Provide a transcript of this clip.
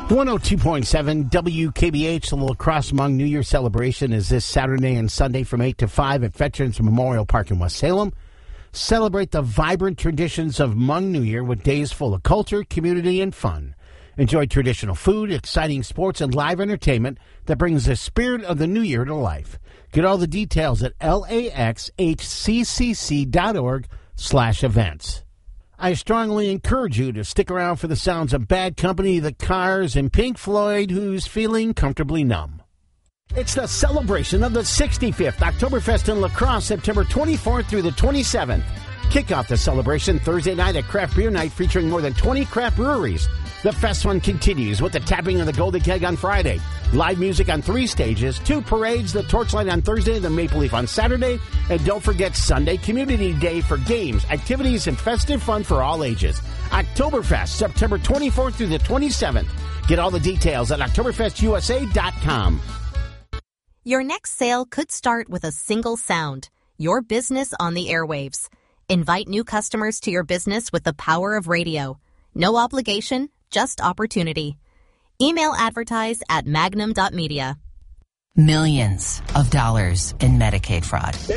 102.7 WKBH, the La Crosse Hmong New Year celebration is this Saturday and Sunday from 8 to 5 at Veterans Memorial Park in West Salem. Celebrate the vibrant traditions of Hmong New Year with days full of culture, community, and fun. Enjoy traditional food, exciting sports, and live entertainment that brings the spirit of the New Year to life. Get all the details at laxhccc.org/events. I strongly encourage you to stick around for the sounds of Bad Company, The Cars, and Pink Floyd, who's feeling comfortably numb. It's the celebration of the 65th Oktoberfest in La Crosse, September 24th through the 27th. Kick off the celebration Thursday night at Craft Beer Night featuring more than 20 craft breweries. The fest fun continues with the tapping of the Golden Keg on Friday, live music on 3 stages, 2 parades, the Torchlight on Thursday, the Maple Leaf on Saturday, and don't forget Sunday Community Day for games, activities, and festive fun for all ages. Oktoberfest, September 24th through the 27th. Get all the details at OktoberfestUSA.com. Your next sale could start with a single sound, your business on the airwaves. Invite new customers to your business with the power of radio. No obligation, just opportunity. Email advertise at magnum.media. Millions of dollars in Medicaid fraud.